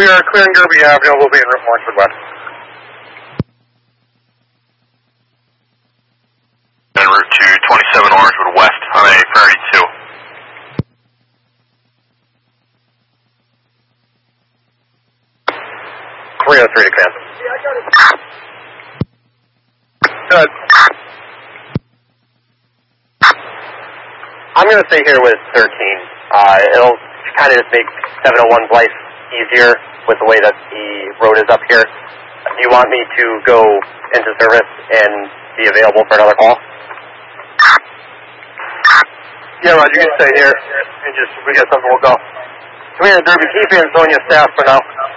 we are clearing Derby Avenue. We'll be en route Orangewood West. En route to 27 Orangewood West on a priority 2. Three to Kansas. Good. I'm going to stay here with 13. It'll kind of just make 701's life easier with the way that the road is up here. Do you want me to go into service and be available for another call? Yeah, Roger, you can stay here. And just, if we get something, we'll go. Come here, Derby. Keep Ansonia staff for now.